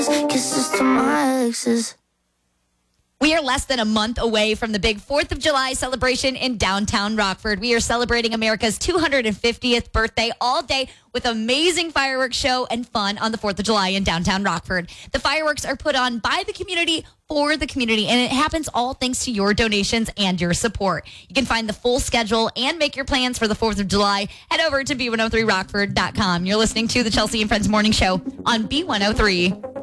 Kisses to my exes. We are less than a month away from the big 4th of July celebration in downtown Rockford. We are celebrating America's 250th birthday all day with amazing fireworks show and fun on the 4th of July in downtown Rockford. The fireworks are put on by the community for the community, and it happens all thanks to your donations and your support. You can find the full schedule and make your plans for the 4th of July. Head over to B103rockford.com. You're listening to the Chelsea and Friends Morning Show on B103.